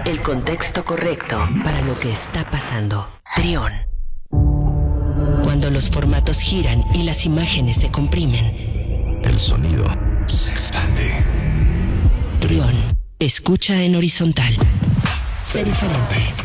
El contexto correcto para lo que está pasando. Trión. Cuando los formatos giran y las imágenes se comprimen, el sonido se expande. Trión. Escucha en horizontal. Sé diferente.